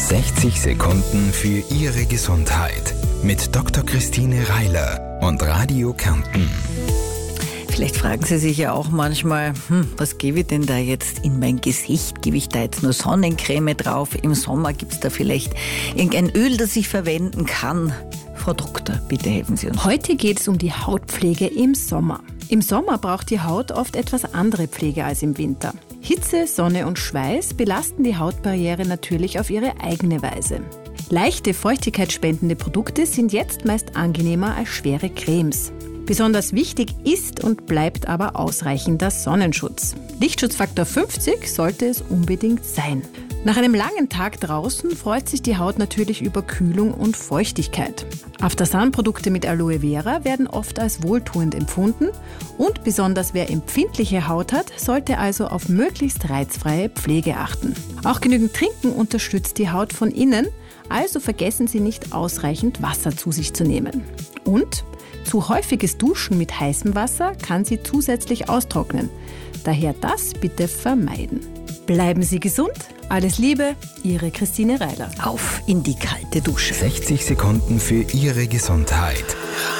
60 Sekunden für Ihre Gesundheit mit Dr. Christine Reiler und Radio Kärnten. Vielleicht fragen Sie sich ja auch manchmal, was gebe ich denn da jetzt in mein Gesicht? Gebe ich da jetzt nur Sonnencreme drauf? Im Sommer gibt es da vielleicht irgendein Öl, das ich verwenden kann? Frau Doktor, bitte helfen Sie uns. Heute geht es um die Hautpflege im Sommer. Im Sommer braucht die Haut oft etwas andere Pflege als im Winter. Hitze, Sonne und Schweiß belasten die Hautbarriere natürlich auf ihre eigene Weise. Leichte, feuchtigkeitsspendende Produkte sind jetzt meist angenehmer als schwere Cremes. Besonders wichtig ist und bleibt aber ausreichender Sonnenschutz. Lichtschutzfaktor 50 sollte es unbedingt sein. Nach einem langen Tag draußen freut sich die Haut natürlich über Kühlung und Feuchtigkeit. After-Sun-Produkte mit Aloe Vera werden oft als wohltuend empfunden und besonders wer empfindliche Haut hat, sollte also auf möglichst reizfreie Pflege achten. Auch genügend Trinken unterstützt die Haut von innen, also vergessen Sie nicht ausreichend Wasser zu sich zu nehmen. Und zu häufiges Duschen mit heißem Wasser kann Sie zusätzlich austrocknen. Daher das bitte vermeiden. Bleiben Sie gesund. Alles Liebe, Ihre Christine Reiler. Auf in die kalte Dusche. 60 Sekunden für Ihre Gesundheit.